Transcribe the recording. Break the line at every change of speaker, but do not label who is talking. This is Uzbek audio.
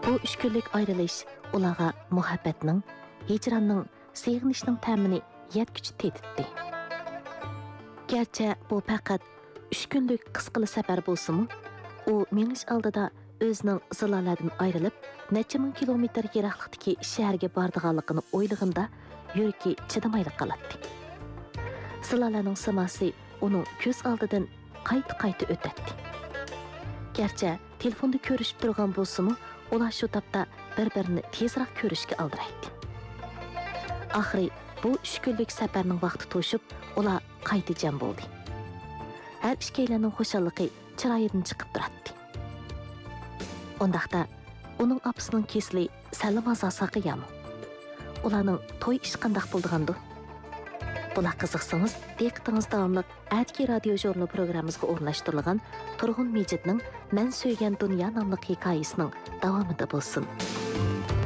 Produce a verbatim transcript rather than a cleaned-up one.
Bu üç günlük ayrılış ularga muhabbetning, hicranning, sevginishning ta'mini yetkich tetitdi. Gerçi bu faqat üç günlük qisqali safar bo'lsa-mu, u menish oldida o'zining zilolardan ayrilib, necha ming kilometr yiroqlikdagi shaharga bordiganligini o'ylaganda yuragi chidamayli qoladi. Zilolarning simasi uning ko'z oldidan qayta-qayta o'tadi. Gerçi telefonda ko'rishib turgan bo'lsa-mu, ular shu topda bir-birini tezroq ko'rishga aldiraydi. Oxiri bu üç günlük safarning vaqti to'shib, ular qayta jam bo'ldi. Har ikkilarning xushalliqi chiroyidan chiqib turadi. Ondaqda uning opasining kesli salim azosaqi yamu. Ularning to'y ish qandaq bo'ldigandi? Bular qiziqsangiz, diqqatingiz davomli Atki radio jurnal programmamizga o'rnashtirilgan Turg'un Mejitning Men so'ygan dunyo nomli hikoyasining davomida bo'lsin.